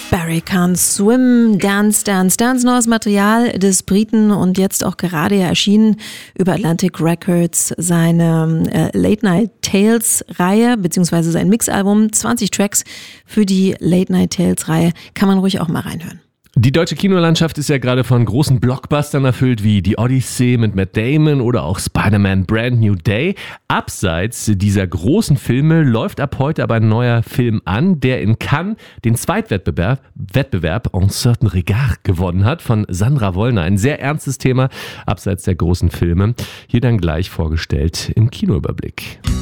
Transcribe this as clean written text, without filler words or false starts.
Barry Can't Swim, Dance, Dance, Dance, neues Material des Briten und jetzt auch gerade erschienen über Atlantic Records seine Late Night Tales Reihe, beziehungsweise sein Mixalbum, 20 Tracks für die Late Night Tales Reihe, kann man ruhig auch mal reinhören. Die deutsche Kinolandschaft ist ja gerade von großen Blockbustern erfüllt, wie die Odyssey mit Matt Damon oder auch Spider-Man Brand New Day. Abseits dieser großen Filme läuft ab heute aber ein neuer Film an, der in Cannes den Zweitwettbewerb Un certain regard gewonnen hat von Sandra Wollner. Ein sehr ernstes Thema abseits der großen Filme. Hier dann gleich vorgestellt im Kinoüberblick.